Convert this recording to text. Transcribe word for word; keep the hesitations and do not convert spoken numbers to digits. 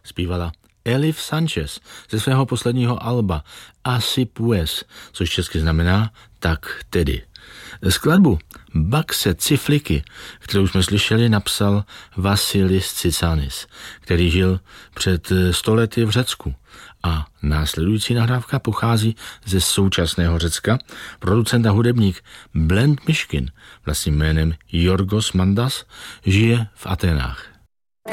zpívala Elif Sanchez ze svého posledního alba Así pues, což česky znamená tak tedy. Skladbu Bakse Cifliky, kterou jsme slyšeli, napsal Vasilis Tsitsanis, který žil před sto lety v Řecku. A následující nahrávka pochází ze současného Řecka. Producent a hudebník Blend Myškin, vlastním jménem Yorgos Mandas, žije v Aténách.